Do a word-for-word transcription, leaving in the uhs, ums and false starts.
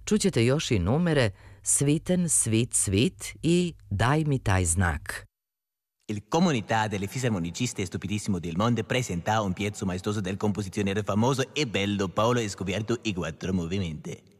čućete još i numere Sviten, svit, svit i Daj mi taj znak. Il Comunità delle Fisarmoniciste Stupidissimo del Mondo presenta un pezzo maestoso del compositore famoso e bello Paolo Scoberto i quattro movimenti.